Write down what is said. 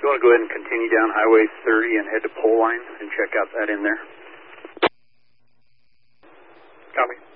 you want to go ahead and continue down Highway 30 and head to pole line and check out that in there? Copy.